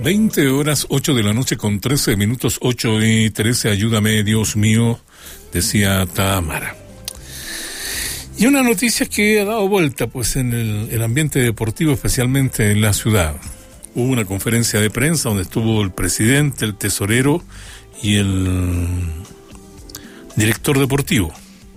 20 horas, 8 de la noche con 13 minutos, 8:13. Ayúdame, Dios mío, decía Tamara. Y una noticia que ha dado vuelta pues en el ambiente deportivo, especialmente en la ciudad. Hubo una conferencia de prensa donde estuvo el presidente, el tesorero y el director deportivo.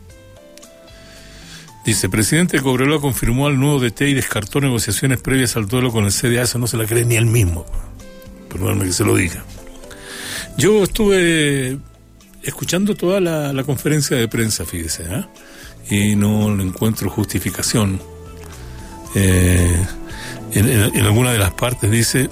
Dice, presidente de Cobreloa confirmó al nuevo DT y descartó negociaciones previas al duelo con el CDA. Eso no se la cree ni él mismo. Perdóname que se lo diga. Yo estuve escuchando toda la conferencia de prensa, fíjese, y no le encuentro justificación. En alguna de las partes dice...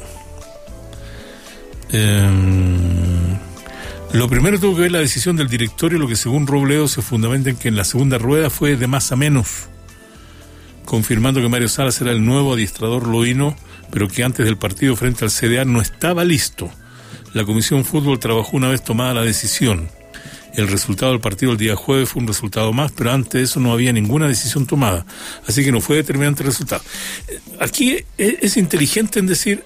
Lo primero tuvo que ver la decisión del directorio, lo que según Robledo se fundamenta en que en la segunda rueda fue de más a menos, confirmando que Mario Salas era el nuevo adiestrador loíno, pero que antes del partido frente al CDA no estaba listo. La Comisión Fútbol trabajó una vez tomada la decisión. El resultado del partido el día jueves fue un resultado más, pero antes de eso no había ninguna decisión tomada, así que no fue determinante el resultado. Aquí es inteligente en decir...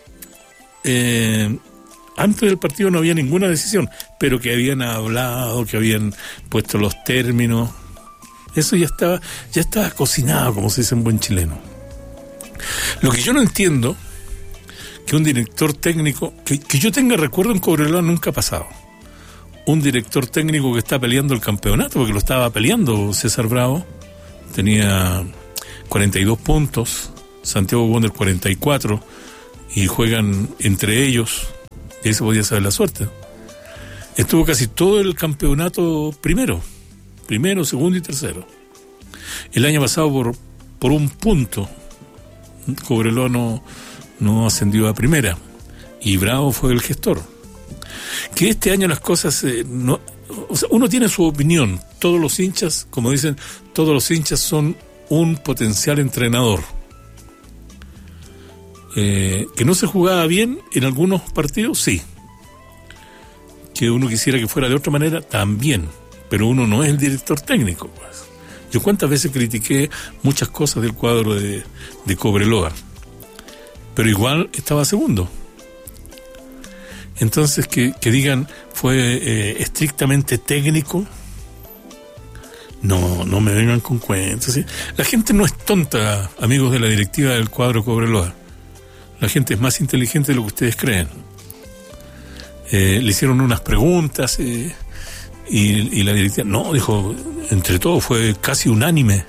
antes del partido no había ninguna decisión, pero que habían hablado, que habían puesto los términos. Eso ya estaba cocinado, como se dice en buen chileno. Lo que yo no entiendo, que un director técnico, que yo tenga recuerdo en Cobreloa nunca ha pasado. Un director técnico que está peleando el campeonato, porque lo estaba peleando César Bravo, tenía 42 puntos, Santiago Wander 44, y juegan entre ellos... Y ahí se podía saber la suerte. Estuvo casi todo el campeonato primero, segundo y tercero. El año pasado por un punto Cobreloa no ascendió a primera y Bravo fue el gestor. Que este año las cosas o sea, uno tiene su opinión. Todos los hinchas, como dicen, todos los hinchas son un potencial entrenador. Que no se jugaba bien en algunos partidos, sí. Que uno quisiera que fuera de otra manera, también. Pero uno no es el director técnico, pues. Yo cuántas veces critiqué muchas cosas del cuadro de Cobreloa, pero igual estaba segundo. Entonces que digan fue estrictamente técnico, no me vengan con cuentos, ¿sí? La gente no es tonta, amigos de la directiva del cuadro Cobreloa. La gente es más inteligente de lo que ustedes creen. Le hicieron unas preguntas y la directiva, no, dijo, entre todos fue casi unánime.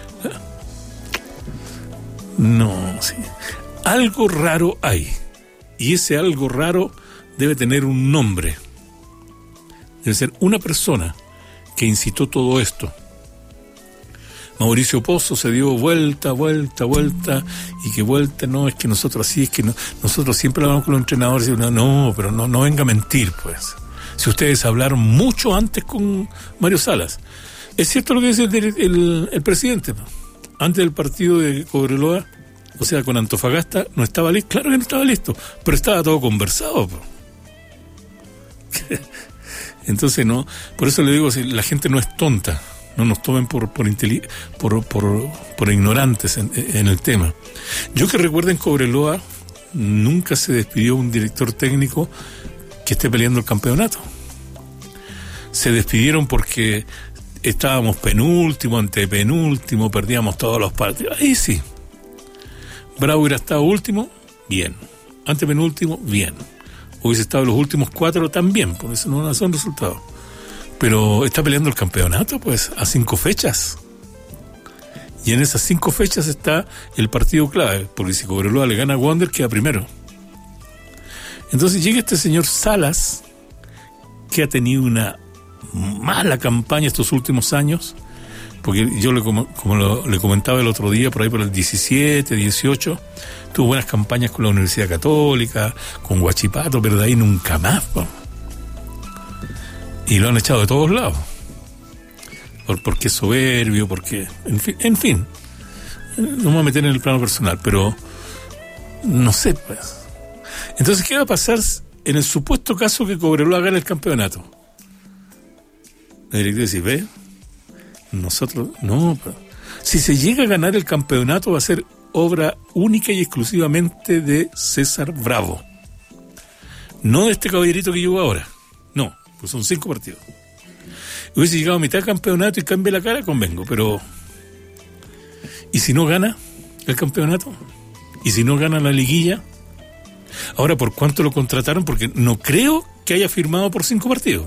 No, sí. Algo raro hay. Y ese algo raro debe tener un nombre. Debe ser una persona que incitó todo esto. Mauricio Pozo se dio vuelta, y que vuelta, no, es que nosotros así, es que no, nosotros siempre hablamos con los entrenadores, y no, pero no venga a mentir, pues. Si ustedes hablaron mucho antes con Mario Salas. Es cierto lo que dice el presidente, ¿no? Antes del partido de Cobreloa, o sea, con Antofagasta, no estaba listo, claro que no estaba listo, pero estaba todo conversado, pues. Entonces, no, por eso le digo, si la gente no es tonta. No nos tomen por ignorantes en el tema. Yo que recuerdo en Cobreloa nunca se despidió un director técnico que esté peleando el campeonato. Se despidieron porque estábamos penúltimo, antepenúltimo, perdíamos todos los partidos. Ahí sí. Bravo hubiera estado último, bien. Antepenúltimo, bien. Hubiese estado los últimos 4 también, por eso no son resultados. Pero está peleando el campeonato, pues, a 5 fechas. Y en esas 5 fechas está el partido clave, porque si Cobreloa le gana a Wander, queda primero. Entonces llega este señor Salas, que ha tenido una mala campaña estos últimos años, porque yo le comentaba el otro día, por ahí por el 17, 18, tuvo buenas campañas con la Universidad Católica, con Huachipato, pero de ahí nunca más, pues. Y lo han echado de todos lados. Porque es soberbio, porque... En fin. No me voy a meter en el plano personal, pero... No sé, pues. Entonces, ¿qué va a pasar en el supuesto caso que Cobreloa gane el campeonato? La directiva dice, ¿ve? Nosotros... No, pues. Si se llega a ganar el campeonato va a ser obra única y exclusivamente de César Bravo. No de este caballerito que llegó ahora. No, pues son 5 partidos. Hubiese llegado a mitad del campeonato y cambie la cara, convengo, pero... ¿Y si no gana el campeonato? ¿Y si no gana la liguilla? Ahora, ¿por cuánto lo contrataron? Porque no creo que haya firmado por 5 partidos.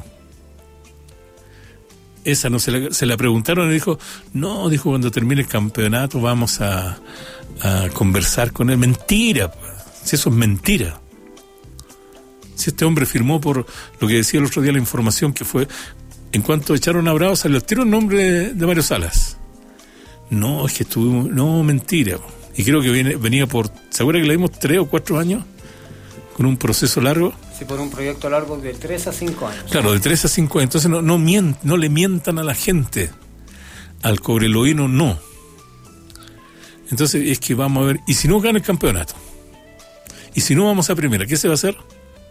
Esa no se la preguntaron y dijo, no, dijo, cuando termine el campeonato vamos a conversar con él. Mentira, si eso es mentira. Si este hombre firmó por lo que decía el otro día la información, que fue, en cuanto echaron a Bravo, salió el tiro el nombre de Mario Salas. No, es que estuvimos, no, mentira. Y creo que venía por, ¿se acuerda que le dimos 3 o 4 años? Con un proceso largo. Sí, por un proyecto largo de 3 a 5 años. Claro, de 3 a 5 años. Entonces no le mientan a la gente. Al Cobreloíno no. Entonces es que vamos a ver, ¿y si no gana el campeonato? ¿Y si no vamos a primera? ¿Qué se va a hacer?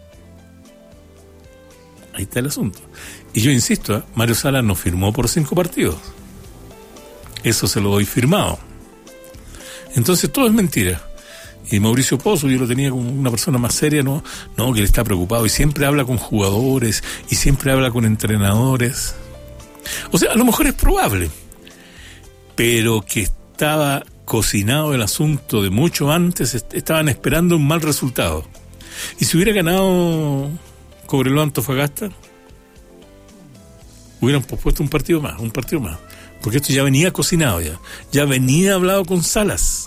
Ahí está el asunto. Y yo insisto, Mario Salas no firmó por 5 partidos. Eso se lo doy firmado. Entonces todo es mentira. Y Mauricio Pozo, yo lo tenía como una persona más seria, no, que él está preocupado y siempre habla con jugadores y siempre habla con entrenadores. O sea, a lo mejor es probable, pero que estaba cocinado el asunto de mucho antes, estaban esperando un mal resultado. Y si hubiera ganado Cobreloa Antofagasta, hubieran pospuesto un partido más, porque esto ya venía cocinado, ya venía hablado con Salas.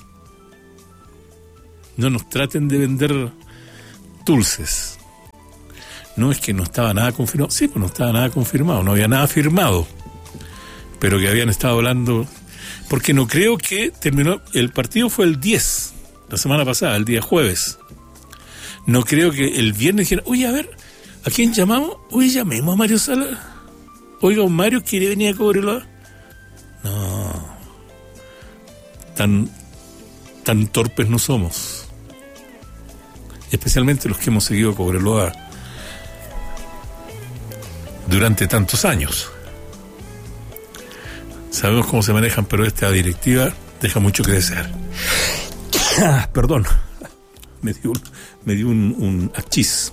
No nos traten de vender dulces. No es que no estaba nada confirmado. Sí, pues no estaba nada confirmado, no había nada firmado. Pero que habían estado hablando... Porque no creo que terminó... El partido fue el 10, la semana pasada, el día jueves. No creo que el viernes dijeran, oye, a ver, ¿a quién llamamos? Oye, llamemos a Mario Salas. Oiga, ¿un Mario quiere venir a Cobreloa? No. Tan torpes no somos. Especialmente los que hemos seguido Cobreloa durante tantos años. Sabemos cómo se manejan, pero esta directiva deja mucho que desear. Perdón, me dio un achís.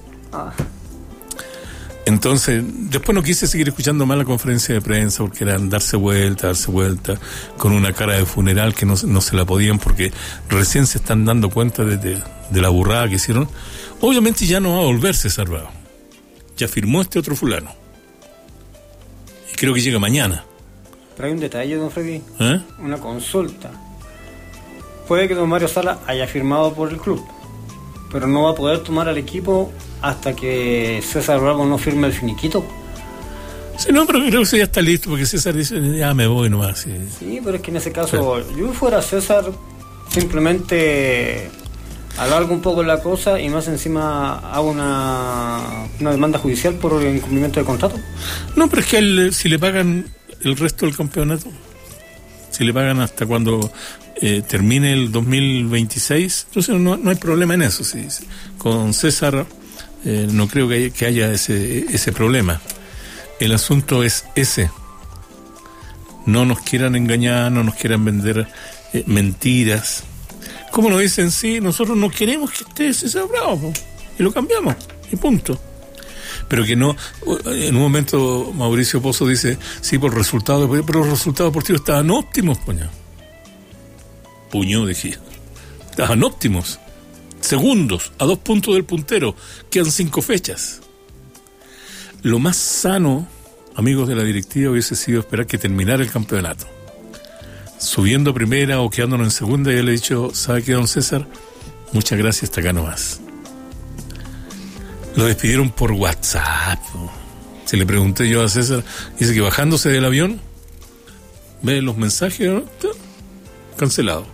Entonces, después no quise seguir escuchando más la conferencia de prensa porque eran darse vuelta, con una cara de funeral que no se la podían porque recién se están dando cuenta de la burrada que hicieron. Obviamente ya no va a volver César Bravo. Ya firmó este otro fulano. Y creo que llega mañana. Pero hay un detalle, don Freddy. Una consulta. Puede que don Mario Salas haya firmado por el club, pero no va a poder tomar al equipo hasta que César Bravo no firme el finiquito. Sí, no, pero creo que eso ya está listo, porque César dice, ya me voy nomás. Sí, pero es que en ese caso, yo fuera César, simplemente alargo un poco la cosa y más encima hago una demanda judicial por incumplimiento de contrato. No, pero es que él, si le pagan el resto del campeonato, si le pagan hasta cuando termine el 2026, entonces no hay problema en eso. Sí. Con César no creo que haya ese problema. El asunto es ese. No nos quieran engañar, no nos quieran vender mentiras. Como nos dicen, sí, nosotros no queremos que esté César Bravo, y lo cambiamos, y punto. Pero que no, en un momento Mauricio Pozo dice, sí, por resultados, pero los resultados deportivos estaban óptimos, puño, dije, estaban óptimos, segundos, a 2 puntos del puntero, quedan 5 fechas. Lo más sano, amigos de la directiva, hubiese sido esperar que terminara el campeonato, subiendo a primera o quedándonos en segunda. Y él le he dicho, ¿sabe qué, don César? Muchas gracias, hasta acá nomás. Lo despidieron por WhatsApp. Se le pregunté yo a César, dice que bajándose del avión, ve los mensajes, ¿no? Cancelado.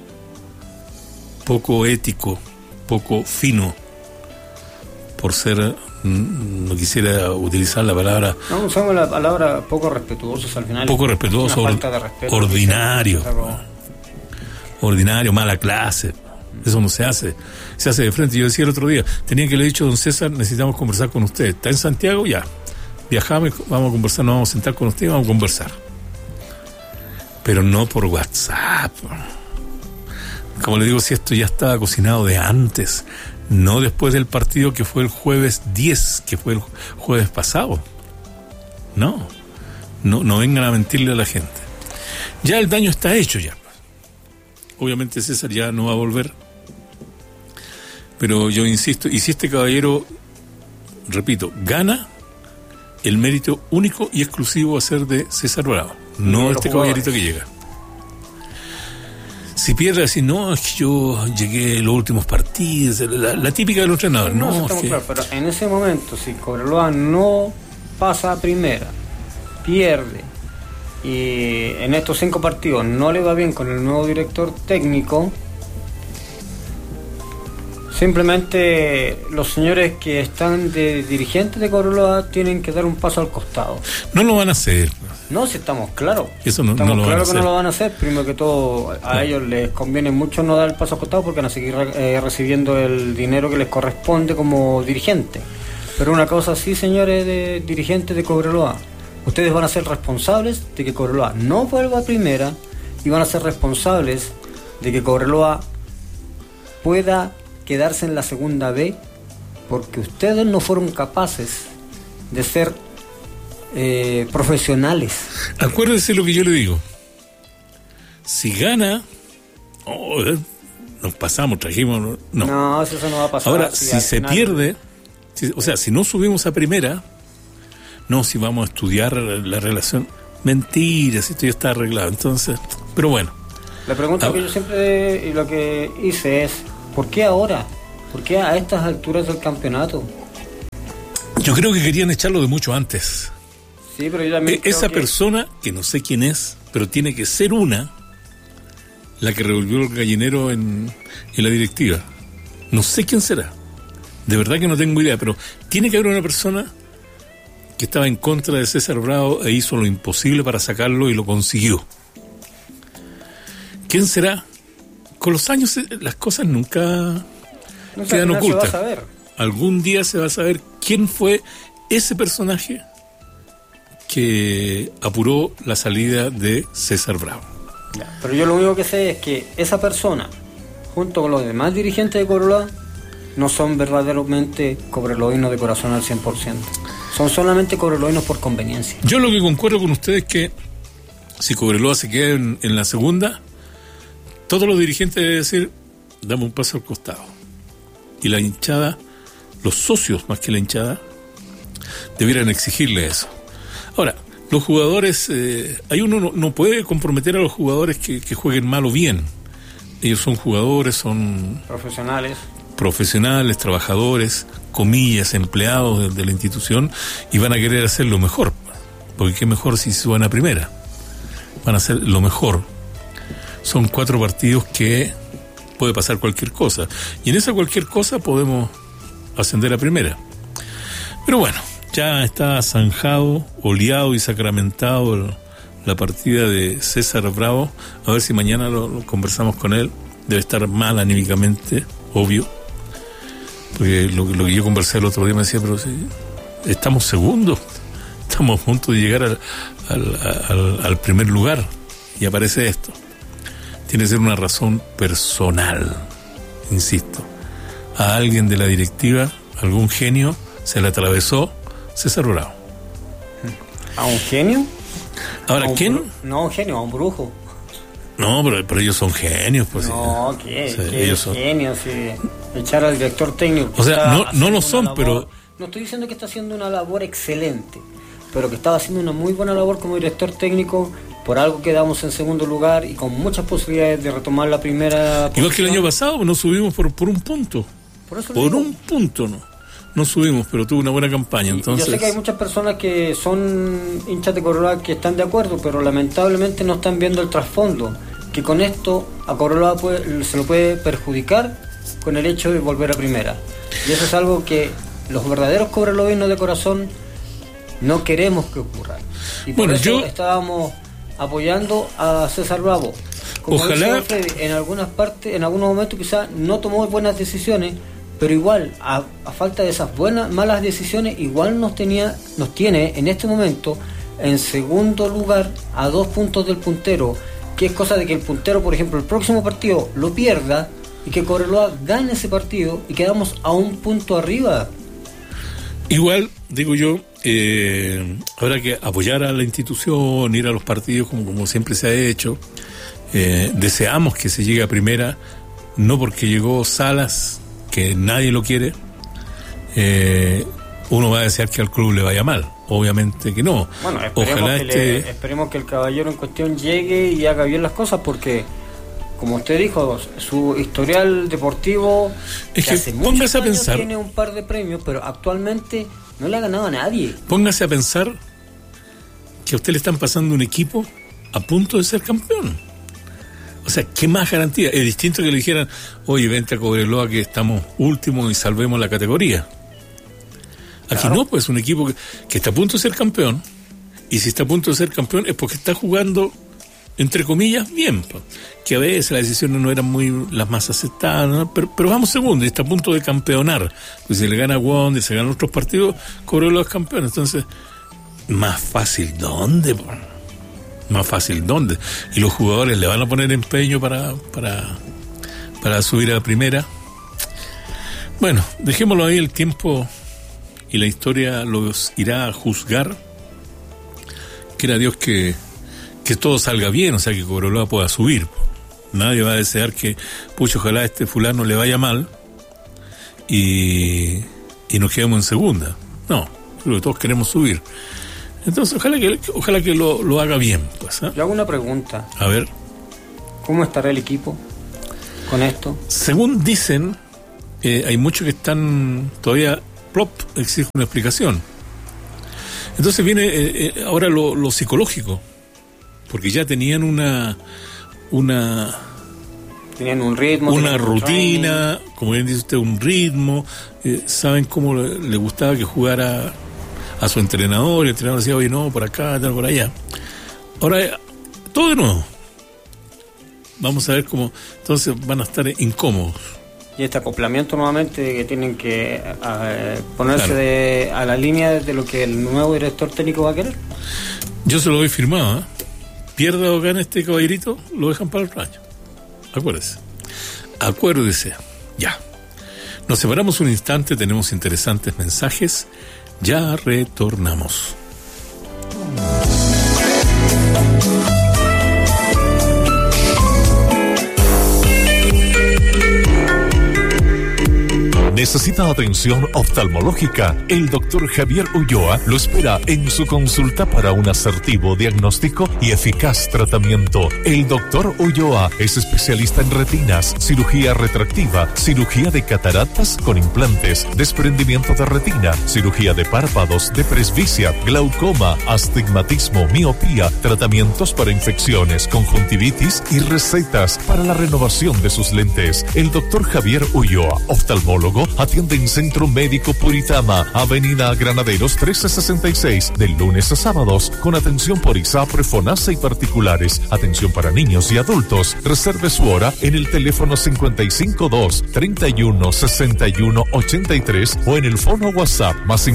Poco ético, poco fino, por ser, no quisiera utilizar la palabra. No, usamos la palabra poco respetuosos al final. Poco respetuoso, falta de respeto, ordinario. Ordinario, mala clase. Eso no se hace de frente. Yo decía el otro día, tenía que le he dicho, don César, necesitamos conversar con usted. ¿Está en Santiago? Ya. Viajamos, vamos a conversar, nos vamos a sentar con usted y vamos a conversar. Pero no por WhatsApp. Como le digo, si esto ya estaba cocinado de antes, no después del partido que fue el jueves 10, que fue el jueves pasado. No vengan a mentirle a la gente. Ya el daño está hecho ya. Obviamente César ya no va a volver, pero yo insisto, y si este caballero, repito, gana, el mérito único y exclusivo va a ser de César Bravo, no este caballerito que llega. Si pierde, así, no, es que yo llegué a los últimos partidos, la típica de los entrenadores. No, es que... claro, pero en ese momento, si Cobreloa no pasa a primera, pierde, y en estos 5 partidos no le va bien con el nuevo director técnico, simplemente los señores que están de dirigentes de Cobreloa tienen que dar un paso al costado. No lo van a hacer. No, si estamos claros. Eso no lo van a hacer. No lo van a hacer. Primero que todo, a ellos les conviene mucho no dar el paso al costado porque van a seguir recibiendo el dinero que les corresponde como dirigente. Pero una cosa sí, señores de dirigentes de Cobreloa, ustedes van a ser responsables de que Cobreloa no vuelva a primera y van a ser responsables de que Cobreloa pueda quedarse en la segunda B porque ustedes no fueron capaces de ser profesionales. Acuérdense lo que yo le digo. Si gana, nos pasamos, trajimos. No, eso no va a pasar. Ahora, si se pierde, si no subimos a primera, si vamos a estudiar la relación. Mentiras, esto ya está arreglado. Entonces, pero bueno. La pregunta que yo siempre y lo que hice es: ¿por qué ahora? ¿Por qué a estas alturas del campeonato? Yo creo que querían echarlo de mucho antes. Sí, pero yo también esa persona, que no sé quién es, pero tiene que ser la que revolvió el gallinero en la directiva. No sé quién será. De verdad que no tengo idea, pero tiene que haber una persona que estaba en contra de César Bravo e hizo lo imposible para sacarlo y lo consiguió. ¿Quién será? Con los años las cosas nunca quedan ocultas. Se va a saber. Algún día se va a saber quién fue ese personaje que apuró la salida de César Bravo. Ya, pero yo lo único que sé es que esa persona, junto con los demás dirigentes de Cobreloa, no son verdaderamente cobreloínos de corazón al 100%. Son solamente cobreloínos por conveniencia. Yo lo que concuerdo con ustedes es que si Cobreloa se queda en la segunda, todos los dirigentes deben decir: dame un paso al costado. Y la hinchada, los socios más que la hinchada, debieran exigirle eso. Ahora, los jugadores, hay uno no puede comprometer a los jugadores que jueguen mal o bien. Ellos son jugadores, son profesionales, trabajadores, comillas, empleados de la institución, y van a querer hacer lo mejor. Porque qué mejor si suban a primera. Van a hacer lo mejor. Son 4 partidos que puede pasar cualquier cosa. Y en esa cualquier cosa podemos ascender a primera. Pero bueno, ya está zanjado, oleado y sacramentado la partida de César Bravo. A ver si mañana lo conversamos con él. Debe estar mal anímicamente, obvio. Porque lo que yo conversé el otro día me decía: pero si estamos segundos, estamos a punto de llegar al primer lugar, y aparece esto. Tiene que ser una razón personal, insisto. A alguien de la directiva, algún genio, se le atravesó César Bravo. ¿A un genio? Ahora, ¿quién? No, un genio, a un brujo. No, pero ellos son genios, pues. No, ellos son genios, sí. Echar al director técnico. O sea, no lo son, pero... No estoy diciendo que está haciendo una labor excelente, pero que estaba haciendo una muy buena labor como director técnico. Por algo quedamos en segundo lugar y con muchas posibilidades de retomar la primera posición. Igual que el año pasado, no subimos por un punto. Por un punto, no subimos, pero tuvo una buena campaña. Entonces... Yo sé que hay muchas personas que son hinchas de Cobreloa que están de acuerdo, pero lamentablemente no están viendo el trasfondo, que con esto a Cobreloa se lo puede perjudicar con el hecho de volver a primera. Y eso es algo que los verdaderos cobreloinos de corazón no queremos que ocurra. Y por eso estábamos apoyando a César Bravo. Como ojalá Freddy, en algunas partes, en algunos momentos quizás no tomó buenas decisiones, pero igual a falta de esas malas decisiones, igual nos tiene en este momento en segundo lugar a 2 puntos del puntero, que es cosa de que el puntero, por ejemplo, el próximo partido lo pierda y que Cobreloa gane ese partido y quedamos a un punto arriba. Igual, digo yo, habrá que apoyar a la institución, ir a los partidos como siempre se ha hecho. Deseamos que se llegue a primera, no porque llegó Salas, que nadie lo quiere, uno va a desear que al club le vaya mal. Obviamente que no. Bueno, esperemos que el caballero en cuestión llegue y haga bien las cosas, porque como usted dijo, su historial deportivo es que hace muchos años tiene un par de premios, pero actualmente no le ha ganado a nadie. Póngase a pensar que a usted le están pasando un equipo a punto de ser campeón. O sea, ¿qué más garantía? Es distinto que le dijeran, oye, vente a Cobreloa que estamos últimos y salvemos la categoría. Aquí claro. No, pues es un equipo que está a punto de ser campeón, y si está a punto de ser campeón es porque está jugando, entre comillas, bien, pues. Que a veces las decisiones no eran las más aceptadas, ¿no? pero vamos segundo, y está a punto de campeonar. Pues si le gana Wander, se ganan otros partidos, Cobreloa es campeón. Entonces, más fácil, ¿dónde? Más fácil, ¿dónde? Y los jugadores le van a poner empeño para subir a la primera. Bueno, dejémoslo ahí, el tiempo y la historia los irá a juzgar. Quiera Dios que todo salga bien, o sea, que Cobreloa pueda subir. Nadie va a desear que, pucha, ojalá a este fulano le vaya mal y nos quedemos en segunda. No, creo que todos queremos subir. Entonces, ojalá que lo haga bien, pues. Yo hago una pregunta. A ver. ¿Cómo estará el equipo con esto? Según dicen, hay muchos que están todavía... exige una explicación. Entonces viene ahora lo psicológico, porque ya tenían tenían un ritmo, una rutina, como bien dice usted, un ritmo, saben cómo le gustaba que jugara a su entrenador, el entrenador decía, oye, no, por acá, tal, por allá. Ahora, todo de nuevo. Vamos a ver cómo, entonces van a estar incómodos. Y este acoplamiento nuevamente que tienen que ponerse claro. A la línea de lo que el nuevo director técnico va a querer. Yo se lo doy firmado, ¿eh? Pierda o gane este caballerito, lo dejan para el otro año. Acuérdese. Ya. Nos separamos un instante, tenemos interesantes mensajes. Ya retornamos. ¿Necesita atención oftalmológica? El doctor Javier Ulloa lo espera en su consulta para un asertivo diagnóstico y eficaz tratamiento. El doctor Ulloa es especialista en retinas, cirugía retractiva, cirugía de cataratas con implantes, desprendimiento de retina, cirugía de párpados, de presbicia, glaucoma, astigmatismo, miopía, tratamientos para infecciones, conjuntivitis y recetas para la renovación de sus lentes. El doctor Javier Ulloa, oftalmólogo, atiende en Centro Médico Puritama, Avenida Granaderos 1366, de lunes a sábados, con atención por ISAPRE, FONASA y particulares, atención para niños y adultos. Reserve su hora en el teléfono 552-3161-83 o en el fono WhatsApp más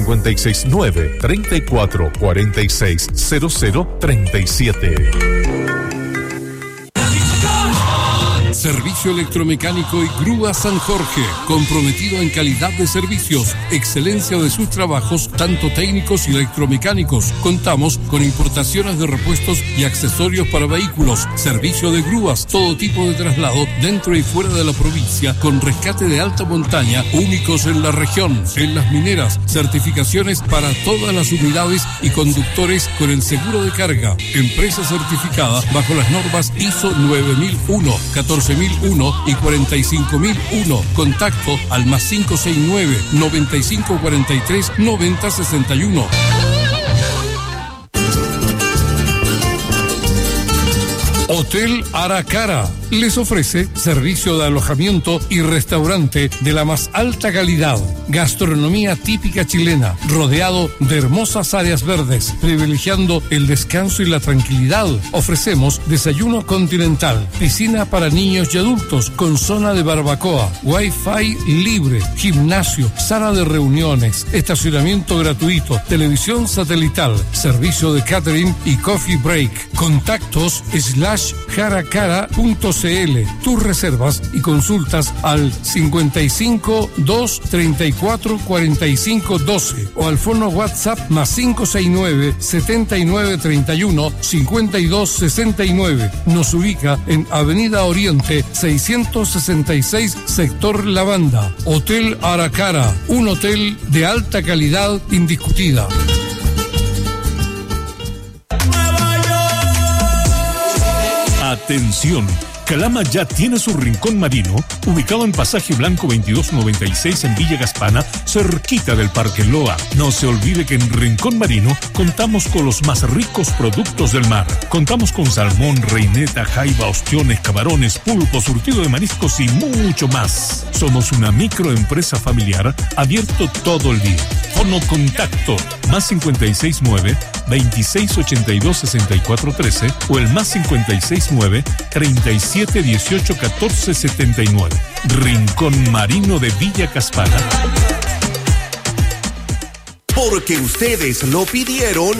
569-3446-0037. Servicio Electromecánico y Grúa San Jorge, comprometido en calidad de servicios, excelencia de sus trabajos, tanto técnicos y electromecánicos. Contamos con importaciones de repuestos y accesorios para vehículos, servicio de grúas, todo tipo de traslado dentro y fuera de la provincia, con rescate de alta montaña, únicos en la región, en las mineras, certificaciones para todas las unidades y conductores con el seguro de carga, empresa certificada bajo las normas ISO 9001, 14001 y 45001. Contacto al más 569 9543 9061. Hotel Aracara les ofrece servicio de alojamiento y restaurante de la más alta calidad, gastronomía típica chilena, rodeado de hermosas áreas verdes, privilegiando el descanso y la tranquilidad. Ofrecemos desayuno continental, piscina para niños y adultos con zona de barbacoa, wifi libre, gimnasio, sala de reuniones, estacionamiento gratuito, televisión satelital, servicio de catering y coffee break. Contactos www.jaracara.cl. Tus reservas y consultas al 55 234 45 12 o al fono WhatsApp más 569 79 31 52 69. Nos ubica en Avenida Oriente 666, sector Lavanda. Hotel Aracara, un hotel de alta calidad indiscutida. Atención, Calama ya tiene su rincón marino, ubicado en Pasaje Blanco 2296 en Villa Gaspana, cerquita del Parque Loa. No se olvide que en Rincón Marino contamos con los más ricos productos del mar. Contamos con salmón, reineta, jaiba, ostiones, camarones, pulpo, surtido de mariscos y mucho más. Somos una microempresa familiar, abierto todo el día. Fono contacto, más 569 2682 6413 o el más 569 3718 1479. Rincón Marino de Villa Caspana. Porque ustedes lo pidieron,